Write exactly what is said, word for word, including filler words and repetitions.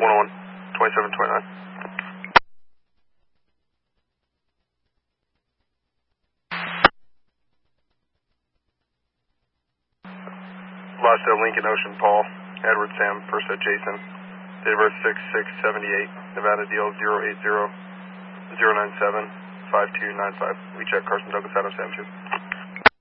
one oh one, twenty-seven twenty-nine. Last at Lincoln Ocean, Paul. Edward Sam, first at Jason. Date of birth six six seventy-eight. Nevada deal zero eight zero zero nine seven five two nine five. We check Carson Douglas Adams Sam two.